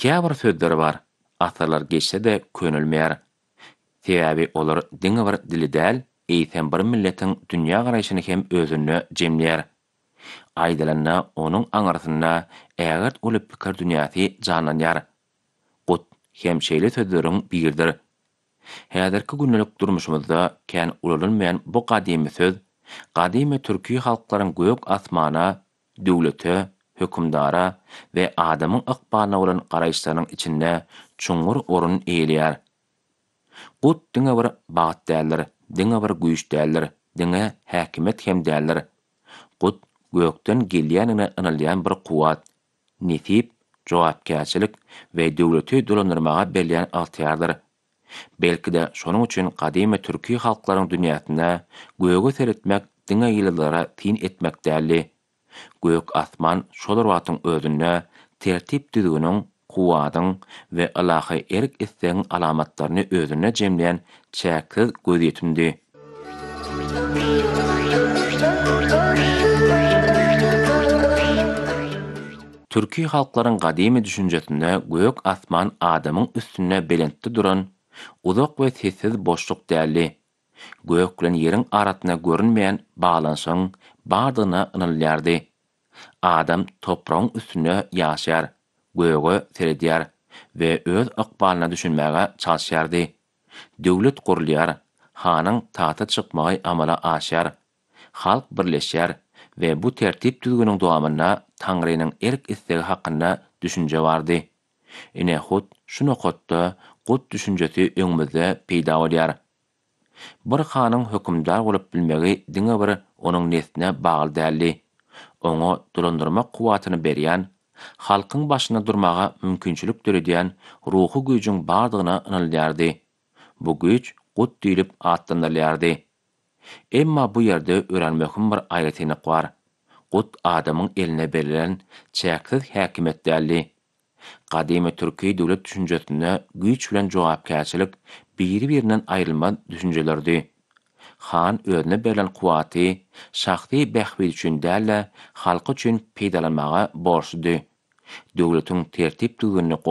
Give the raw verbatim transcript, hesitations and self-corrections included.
Käbir sözleri bar. Atalar geçse de könülmeýär. Sebäbi olar diňe bir dili däl, eýsen bir milletin dünýä garaýşyny hem özüne jemleýär. Aýdylanyna onuň aňarsyna ägert uly pikir dünýäsi janlanýar. Gut hem şeýle sözleriň biridir. Häzirki günnelik durmuşymyzda kän ulanylmaýan bu gadymy söz, gadymy türki halklaryň gök asmana, döwlete, hökümdara we adamyň ykbalyna bolan garaýşlarynyň içinde çuňur orun eýleýär. Gut diňe bir bagat däldir, diňe bir güýç däldir, diňe häkimet hem däldir. Gut gökden gelýänine ynalýan bir kuwat, nesip, jogapkärçilik we döwleti dolandyrmaga berýän altyardyr. Belki de şonuň üçin gadymy türki halklaryň dünýäsinde göge seretmek diňe ýyllara tin etmek däli. Gök asman şolar watyň özüne tertip düzgünüň, kuwadyň we alahy erk islegiň alamatlaryny özüne jemleýän çäksiz göz ýetimdi. Türki halklaryň gadymy düşünjesinde gök asman adamyň üstüne belentde duran uzak we sessiz boşluk däli. Gök bilen ýeriň arasyna görünmeýän baglanyşyň bardygyna ynalýardy. Adam topragyň üstüne ýaşar, göge seredýär we öz ykbalyna düşünmäge çalyşardy. Döwlet gurulýar, hanyň tahta çykmagy amala aşar. Halk birleşýär we bu tertip düzgünüň dowamyna Taňrynyň erk istegi hakynda düşünje bardy. Ine hut şunu hotda gut düşünjesi öňümizde peýda bolýar. Bir hanyň hökümdar bolup bilmegi diňe bir onuň nesine bagly däli. Oňa dolandyrmak kuwatyny berýän, halkyň başyna durmaga mümkinçilik töredýän ruhy güýjüň bardygyna ynalýardy. Bu güýç gut diýilip atlandyrylýardy. Emma bu ýerde öğrenmekim bir aýratynyk bar. Gut adamyň eline berilen çäksiz häkimet däli. Gadymy türki döwlet düşünjesinde güýç bilen jogapkärçilik biri-birinden aýrylmaz düşünjelerdi. Han özüne berilen kuwaty şahsy behbud üçin däl, halky üçin peýdalanmaga borçludy. Döwletiň tertip düzgünlüği